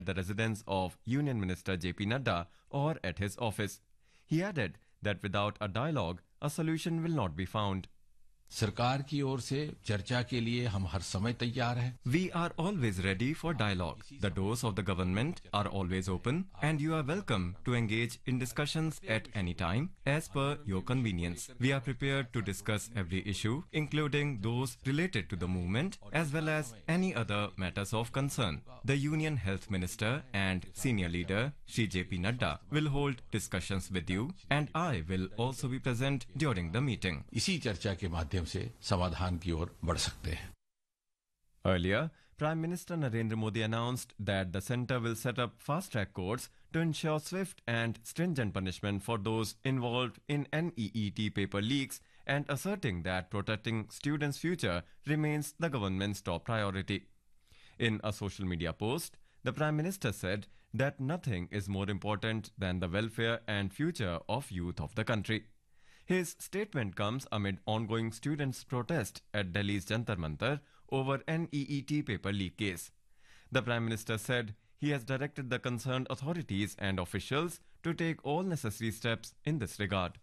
the residence of Union Minister JP Nadda or at his office. He added that without a dialogue, a solution will not be found. सरकार की ओर से चर्चा के लिए हम हर समय तैयार हैं. We are always ready for dialogue. The doors of the government are always open and you are welcome to engage in discussions at any time as per your convenience. We are prepared to discuss every issue, including those related to the movement as well as any other matters of concern. The Union Health Minister and senior leader Shri JP Nadda will hold discussions with you and I will also be present during the meeting. इसी चर्चा के माध्यम से समाधान की ओर बढ़ सकते हैं. Earlier, Prime Minister Narendra Modi announced that the centre will set up fast-track courts to ensure swift and stringent punishment for those involved in NEET paper leaks and asserting that protecting students' future remains the government's top priority. In a social media post, the Prime Minister said that nothing is more important than the welfare and future of youth of the country. His statement comes amid ongoing students' protest at Delhi's Jantar Mantar over NEET paper leak case. The Prime Minister said he has directed the concerned authorities and officials to take all necessary steps in this regard.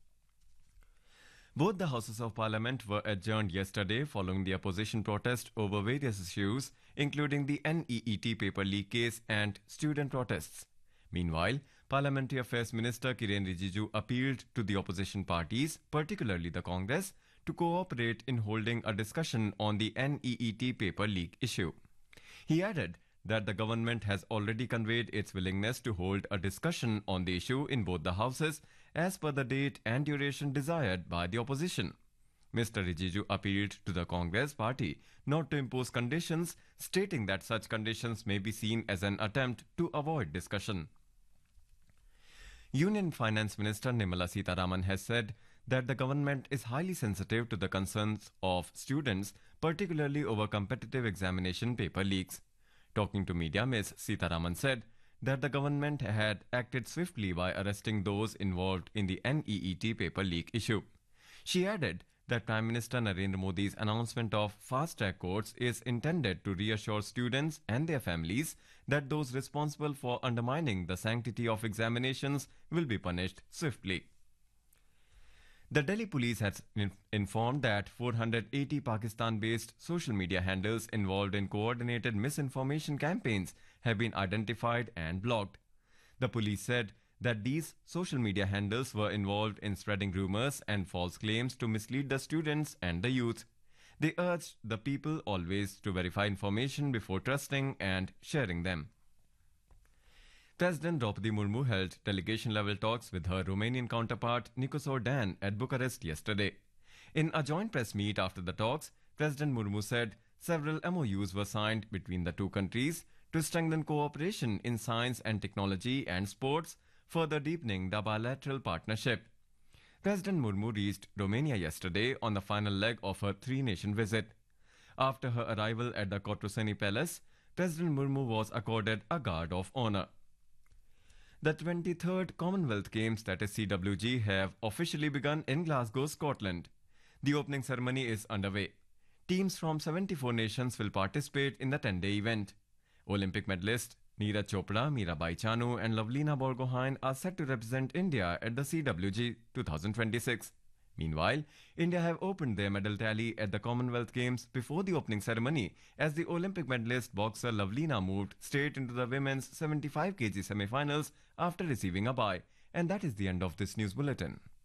Both the Houses of Parliament were adjourned yesterday following the opposition protest over various issues, including the NEET paper leak case and student protests. Meanwhile, Parliamentary Affairs Minister Kiren Rijiju appealed to the opposition parties, particularly the Congress, to cooperate in holding a discussion on the NEET paper leak issue. He added that the government has already conveyed its willingness to hold a discussion on the issue in both the houses as per the date and duration desired by the opposition. Mr. Rijiju appealed to the Congress party not to impose conditions, stating that such conditions may be seen as an attempt to avoid discussion. Union Finance Minister Nirmala Sitharaman has said that the government is highly sensitive to the concerns of students, particularly over competitive examination paper leaks. Talking to media, Ms. Sitharaman said that the government had acted swiftly by arresting those involved in the NEET paper leak issue. She added that Prime Minister Narendra Modi's announcement of fast-track courts is intended to reassure students and their families that those responsible for undermining the sanctity of examinations will be punished swiftly. The Delhi police has informed that 480 Pakistan-based social media handles involved in coordinated misinformation campaigns have been identified and blocked. The police said that these social media handles were involved in spreading rumors and false claims to mislead the students and the youth. They urged the people always to verify information before trusting and sharing them. President Draupadi Murmu held delegation-level talks with her Romanian counterpart Nicosor Dan at Bucharest yesterday. In a joint press meet after the talks, President Murmu said several MOUs were signed between the two countries to strengthen cooperation in science and technology and sports, further deepening the bilateral partnership. President Murmu reached Romania yesterday on the final leg of her three-nation visit. After her arrival at the Cotroceni Palace, President Murmu was accorded a Guard of Honor. The 23rd Commonwealth Games, that is CWG, have officially begun in Glasgow, Scotland. The opening ceremony is underway. Teams from 74 nations will participate in the 10-day event. Olympic medalist Neeraj Chopra, Mirabai Chanu and Lovlina Borgohain are set to represent India at the CWG 2026. Meanwhile, India have opened their medal tally at the Commonwealth Games before the opening ceremony as the Olympic medalist boxer Lovlina moved straight into the women's 75 kg semi-finals after receiving a bye. And that is the end of this news bulletin.